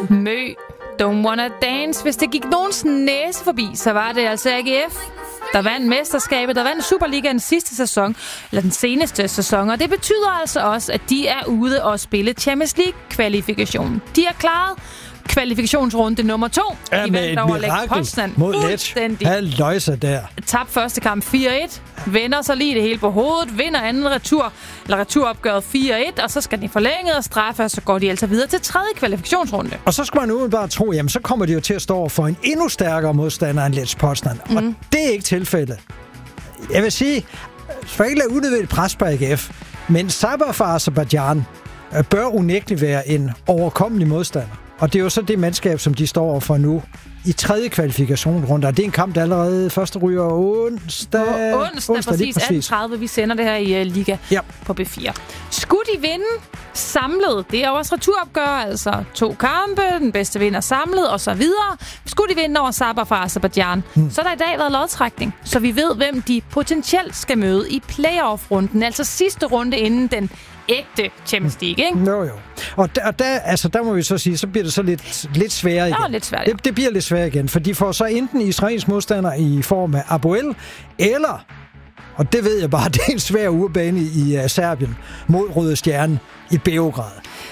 Mø, Don't Wanna Dance. Hvis det gik nogens næse forbi, så var det altså AGF, der vandt mesterskabet, der vandt Superligaen sidste sæson, eller den seneste sæson. Og det betyder altså også, at de er ude og spille Champions League-kvalifikation. De har klaret kvalifikationsrunde nummer 2. Ja, de med et mirakel mod Lecce. Halløjse der. Tabte første kamp 4-1. Vender så lige det hele på hovedet. Vinder anden returopgøret 4-1. Og så skal de forlænge og straffe, og så går de altså videre til tredje kvalifikationsrunde. Og så skal man umiddelbart tro, jamen så kommer de jo til at stå for en endnu stærkere modstander end Lecce Poznan. Og det er ikke tilfældet. Jeg vil sige, skal ikke lade unødvendigt pres på AGF, men Sabah fra Aserbajdsjan bør unægteligt være en overkommelig modstander. Og det er jo så det mandskab, som de står overfor nu i tredje kvalifikationsrunde. Det er en kamp, der allerede første ryger onsdag. Onsdag præcis 18.30. Vi sender det her i Liga på B4. Skulle de vinde samlet, det er jo også returopgør, altså 2 kampe, den bedste vinder samlet og så videre. Skulle de vinde over Sabah fra Aserbajdsjan, så har der i dag været lodtrækning, så vi ved, hvem de potentielt skal møde i playoff-runden, altså sidste runde inden den ægte Champions League, ikke? Jo. Og der må vi så sige, så bliver det så lidt sværere igen. Ja, lidt sværere. Det bliver lidt sværere igen, for de får så enten israelsk modstander i form af Apoel, eller, og det ved jeg bare, det er en svær ugebane i Serbien mod Røde Stjerne i Beograd.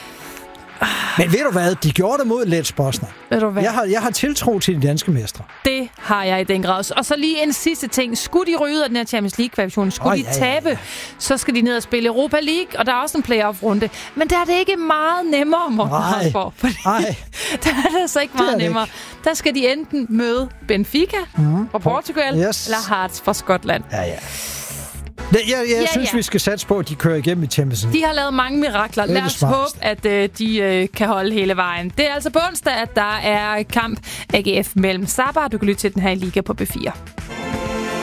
Men ved du hvad? De gjorde det mod Lecce Poznan. Ved du hvad? Jeg har tiltro til de danske mestre. Det har jeg i den grad. Og så lige en sidste ting. Skulle de ryge ud af den her Champions League-kvalifikation, skulle de tabe, så skal de ned og spille Europa League, og der er også en playoff-runde. Men der er det ikke meget nemmere, Morten Hartborg. Nej. Der er det altså ikke meget nemmere. Der skal de enten møde Benfica fra Portugal, eller Hearts fra Skotland. Ja. Jeg synes, vi skal satse på, at de kører igennem i Champions League. De har lavet mange mirakler. Lad os håbe, at de kan holde hele vejen. Det er altså på onsdag, at der er kamp AGF mellem Sabah. Du kan lytte til den her i Liga på B4.